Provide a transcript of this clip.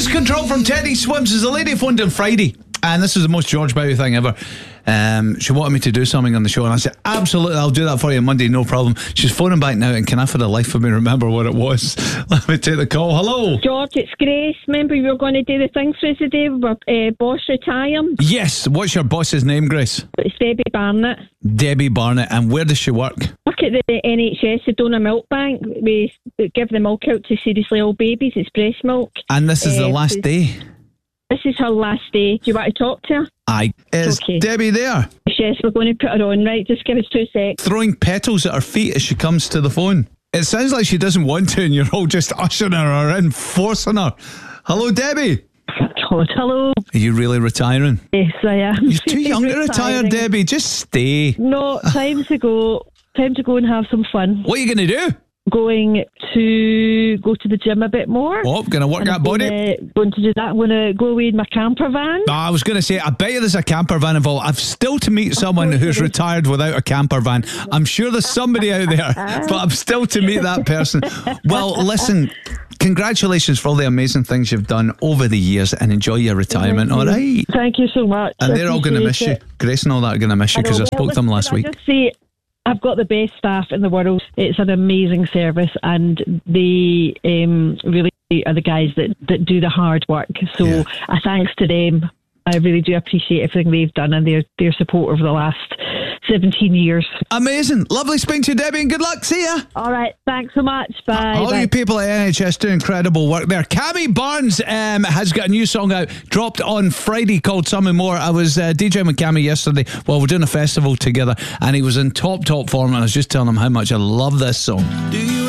Lose Control from Teddy Swims. There's a lady phoned on Friday, and this is the most George Bowie thing ever. She wanted me to do something on the show, and I said, absolutely, I'll do that for you on Monday, no problem. She's phoning back now, and can I for the life of me remember what it was? Let me take the call. Hello. George, it's Grace. Remember you were going to do the thing for us today with boss retiring? Yes. What's your boss's name, Grace? It's Debbie Barnett. Debbie Barnett. And where does she work? Work at the NHS, the Donor Milk Bank. We give the milk out to seriously ill babies. It's breast milk. And this is the last day? This is her last day. Do you want to talk to her? Aye. Is okay. Debbie there? Yes, we're going to put her on, right? Just give us 2 seconds. Throwing petals at her feet as she comes to the phone. It sounds like she doesn't want to, and you're all just ushering her in, forcing her. Hello, Debbie. God, hello. Are you really retiring? Yes, I am. You're too young to retire, Debbie. Just stay. No, time to go. Time to go and have some fun. What are you going to do? Going to go to the gym a bit more. Oh, going to work that body? Going to do that. I'm going to go away in my camper van. No, I was going to say, I bet you there's a camper van involved. I've still to meet someone who's retired without a camper van. I'm sure there's somebody out there, but I'm still to meet that person. Well, listen, congratulations for all the amazing things you've done over the years, and enjoy your retirement, all right? Thank you so much. And they're all going to miss you. Grace and all that are going to miss you because I spoke to them last week. I just say, I've got the best staff in the world. It's an amazing service, and they really are the guys that do the hard work. So a thanks to them. I really do appreciate everything they've done and their support over the last 17 years. Amazing. Lovely speaking to you, Debbie, and good luck. See ya. All right. Thanks so much. Bye. All you people at NHS do incredible work there. Cammy Barnes has got a new song out, dropped on Friday, called Something More. I was DJing with Cammy yesterday while we're doing a festival together, and he was in top form, and I was just telling him how much I love this song. Do you